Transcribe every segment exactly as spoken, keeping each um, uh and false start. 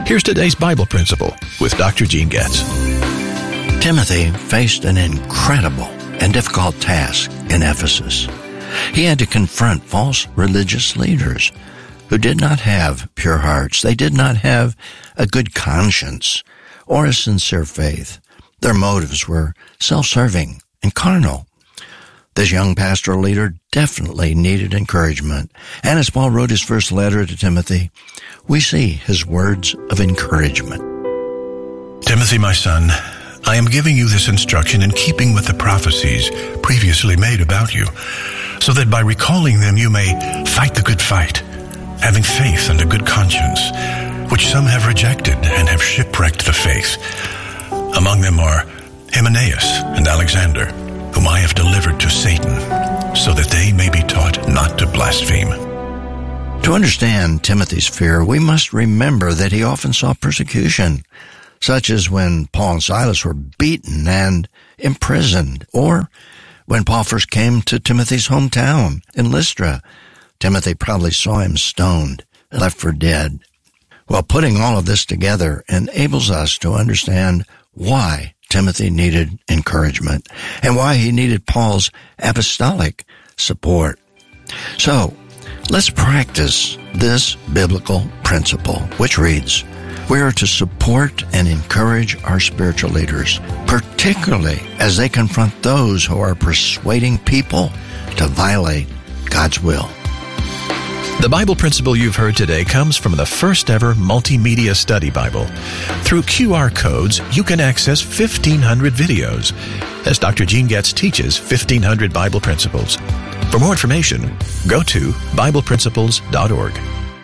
Here's today's Bible principle with Doctor Gene Getz. Timothy faced an incredible and difficult task in Ephesus. He had to confront false religious leaders who did not have pure hearts. They did not have a good conscience or a sincere faith. Their motives were self-serving and carnal. This young pastoral leader definitely needed encouragement. And as Paul wrote his first letter to Timothy, we see his words of encouragement. Timothy, my son, I am giving you this instruction in keeping with the prophecies previously made about you, so that by recalling them you may fight the good fight, having faith and a good conscience, which some have rejected and have shipwrecked the faith. Among them are Hymenaeus and Alexander, whom I have delivered to Satan, so that they may be taught not to blaspheme. To understand Timothy's fear, we must remember that he often saw persecution, such as when Paul and Silas were beaten and imprisoned, or when Paul first came to Timothy's hometown in Lystra. Timothy probably saw him stoned, left for dead. Well, putting all of this together enables us to understand why Timothy needed encouragement and why he needed Paul's apostolic support. So, let's practice this biblical principle, which reads, we are to support and encourage our spiritual leaders, particularly as they confront those who are persuading people to violate God's will. The Bible principle you've heard today comes from the first ever multimedia study Bible. Through Q R codes, you can access fifteen hundred videos as Doctor Gene Getz teaches fifteen hundred Bible principles. For more information, go to Bible Principles dot org.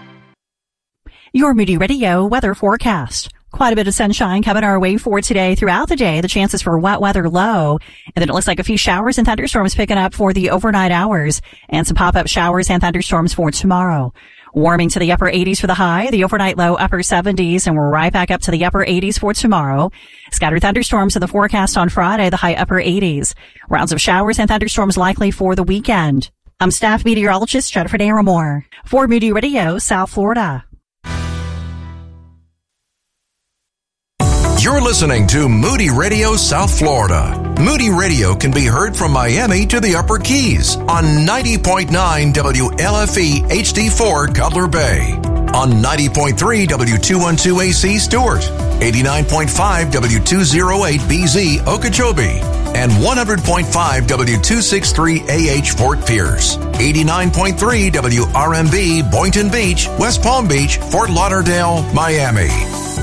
Your Moody Radio weather forecast. Quite a bit of sunshine coming our way for today throughout the day. The chances for wet weather low. And then it looks like a few showers and thunderstorms picking up for the overnight hours and some pop-up showers and thunderstorms for tomorrow. Warming to the upper eighties for the high, the overnight low upper seventies, and we're right back up to the upper eighties for tomorrow. Scattered thunderstorms in the forecast on Friday, the high upper eighties. Rounds of showers and thunderstorms likely for the weekend. I'm staff meteorologist Jennifer Naramore for Moody Radio, South Florida. You're listening to Moody Radio South Florida. Moody Radio can be heard from Miami to the Upper Keys on ninety point nine W L F E H D four Cutler Bay, on ninety point three W two twelve A C Stewart, eighty-nine point five W two oh eight B Z Okeechobee, and one hundred point five W two sixty-three A H Fort Pierce, eighty-nine point three W R M B Boynton Beach, West Palm Beach, Fort Lauderdale, Miami.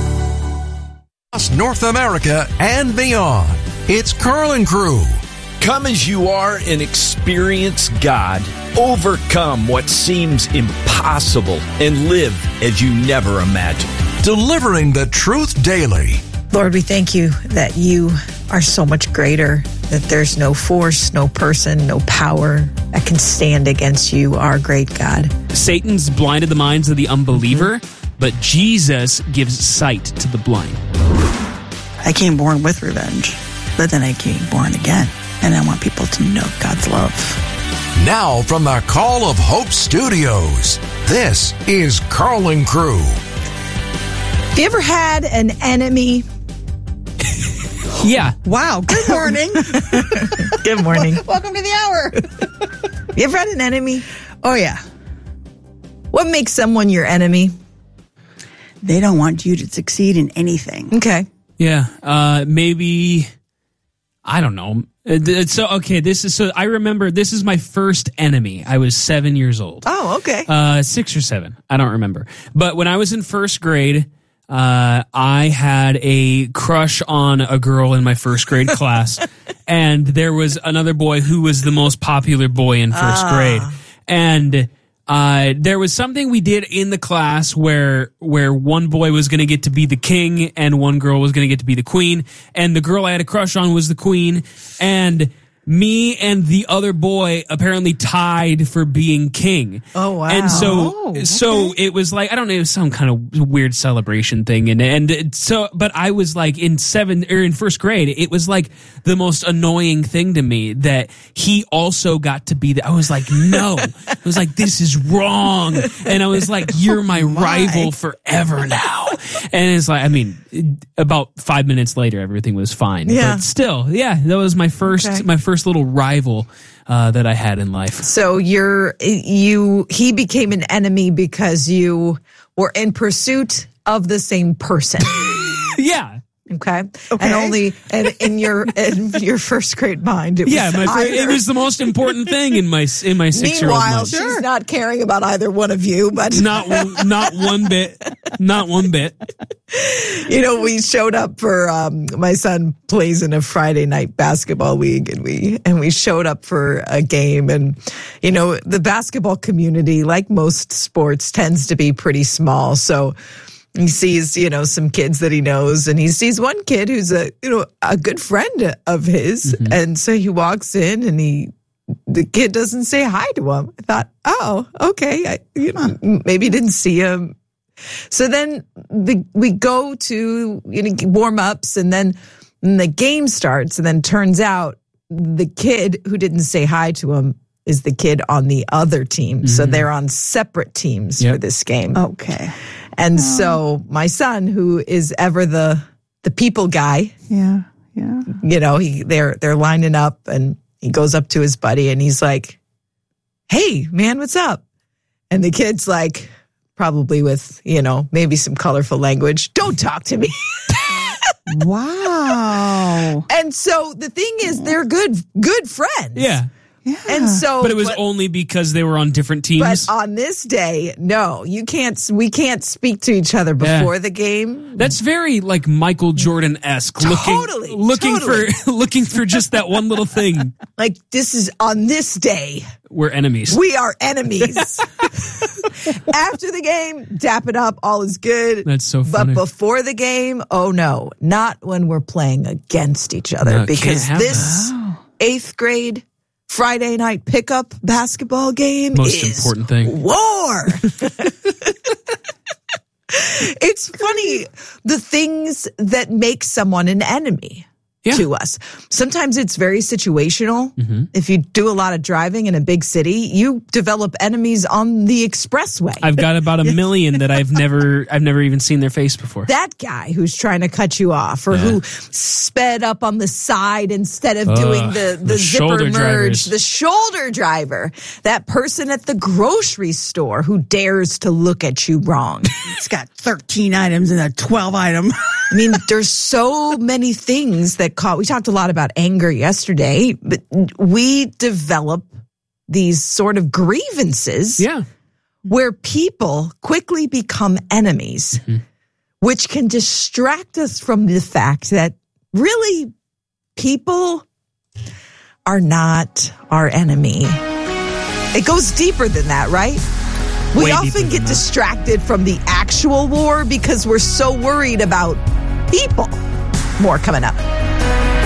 North America and beyond. It's Carl and Crew. Come as you are and experience God. Overcome what seems impossible and live as you never imagined. Delivering the truth daily. Lord, we thank you that you are so much greater, that there's no force, no person, no power that can stand against you, our great God. Satan's blinded the minds of the unbeliever, but Jesus gives sight to the blind. I came born with revenge, but then I came born again, and I want people to know God's love. Now from the Call of Hope Studios, this is Carl and Crew. Have you ever had an enemy? Yeah. Wow. Good morning. Good morning. Welcome to the hour. You ever had an enemy? Oh, yeah. What makes someone your enemy? They don't want you to succeed in anything. Okay. Yeah. Uh, maybe, I don't know. So, okay, this is, so I remember this is my first enemy. I was seven years old. Oh, okay. Uh, six or seven. I don't remember. But when I was in first grade, uh, I had a crush on a girl in my first grade class. And there was another boy who was the most popular boy in first ah. grade. And Uh, there was something we did in the class where, where one boy was going to get to be the king and one girl was going to get to be the queen. And the girl I had a crush on was the queen. And me and the other boy apparently tied for being king. Oh, wow. And so, oh, okay. so it was like, I don't know, it was some kind of weird celebration thing. And, and so, but I was like in seventh or in first grade, it was like the most annoying thing to me that he also got to be the, I was like, no, I was like, this is wrong. And I was like, you're my, my. rival forever now. And it's like, I mean, about five minutes later, everything was fine. Yeah. But still, yeah, that was my first, Okay. my first little rival uh, that I had in life. So you're you he became an enemy because you were in pursuit of the same person. Yeah. Okay. Okay. And only and in your in your first grade mind, it Yeah, was my fir- it either. was the most important thing in my in my six year old Meanwhile, mind. she's not caring about either one of you, but Not one- not one bit, not one bit. you know, we showed up for um, my son plays in a Friday night basketball league, and we and we showed up for a game, and you know, the basketball community, like most sports, tends to be pretty small, so. He sees, you know, some kids that he knows, and he sees one kid who's a, you know, a good friend of his. Mm-hmm. And so he walks in and he, the kid doesn't say hi to him. I thought, oh, okay. I, you know, maybe didn't see him. So then the, we go to, you know, warm ups, and then the game starts, and then turns out the kid who didn't say hi to him is the kid on the other team. Mm-hmm. So they're on separate teams yep. for this game. Okay. And so my son, who is ever the the people guy, yeah, yeah, you know, he they're they're lining up, and he goes up to his buddy, and he's like, "Hey, man, what's up?" And the kid's like, probably with, you know, maybe some colorful language, "Don't talk to me." Wow. And so the thing is, they're good good friends. Yeah. Yeah. And so, but it was but, only because they were on different teams. But on this day, no, you can't. We can't speak to each other before yeah. the game. That's very like Michael Jordan-esque. Totally, looking, looking totally. for looking for just that one little thing. Like, this is on this day. We're enemies. We are enemies. After the game, dap it up. All is good. That's so funny. But before the game, oh no, not when we're playing against each other, No, because can't have this that. eighth grade Friday night pickup basketball game Most is important thing. war. It's funny, the things that make someone an enemy. Yeah. To us. Sometimes it's very situational. Mm-hmm. If you do a lot of driving in a big city, you develop enemies on the expressway. I've got about a million that I've never I've never even seen their face before. That guy who's trying to cut you off, or Yeah. who sped up on the side instead of Ugh, doing the, the, the zipper shoulder merge, drivers. the shoulder driver, that person at the grocery store who dares to look at you wrong. It's got thirteen items and a twelve item. I mean, there's so many things that cause, we talked a lot about anger yesterday, but we develop these sort of grievances Yeah. where people quickly become enemies, Mm-hmm. which can distract us from the fact that really people are not our enemy. It goes deeper than that, right? We Way often deeper get than that. distracted from the actual war because we're so worried about people. More coming up.